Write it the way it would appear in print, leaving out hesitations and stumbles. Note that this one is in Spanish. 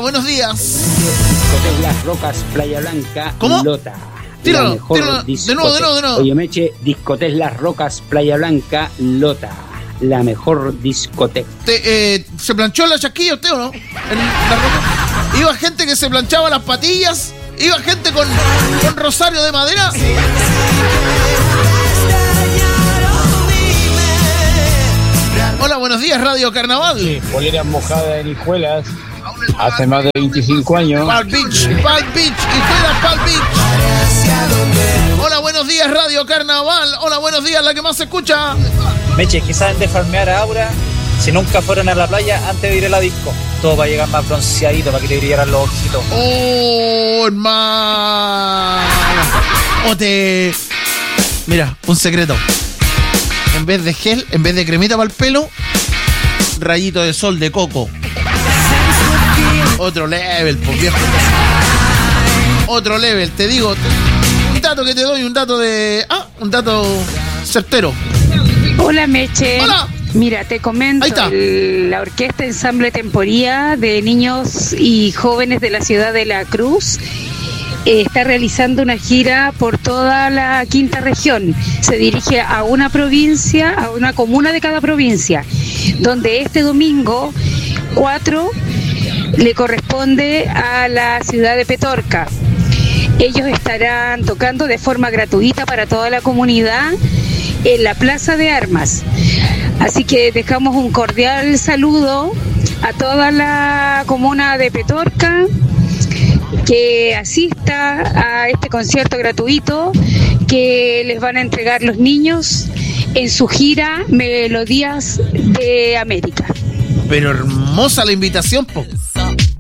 buenos días. Discoteca Las Rocas, Playa Blanca, ¿Cómo? Lota. Tíralo, Mejor tíralo. De nuevo. Oye, Meche, Discoteca Las Rocas, Playa Blanca, Lota. La mejor discoteca. ¿Se planchó la chasquilla usted o no? En la ropa. Iba gente que se planchaba las patillas. Iba gente con rosario de madera. Hola, buenos días, Radio Carnaval. Sí, poleras mojadas en hijuelas hace más de 25 años. Palm Beach, hijuelas Palm Beach. Hola, buenos días, Radio Carnaval. Hola, buenos días, la que más se escucha. Meche, que saben de farmear a Aura si nunca fueron a la playa antes de ir a la disco. Todo para llegar más bronceadito, para que te brillaran los ojitos. Oh, hermano. Mira, un secreto. En vez de gel, en vez de cremita para el pelo, rayito de sol de coco. Otro level, pues viejo. Otro level, te digo. Un dato que te doy, un dato certero. Hola, Meche. Hola. Mira, te comento, la Orquesta Ensamble Temporía de niños y jóvenes de la ciudad de La Cruz está realizando una gira por toda la quinta región. Se dirige a una provincia, a una comuna de cada provincia, donde este domingo 4 le corresponde a la ciudad de Petorca. Ellos estarán tocando de forma gratuita para toda la comunidad en la Plaza de Armas. Así que dejamos un cordial saludo a toda la comuna de Petorca que asista a este concierto gratuito que les van a entregar los niños en su gira Melodías de América. Pero hermosa la invitación, po.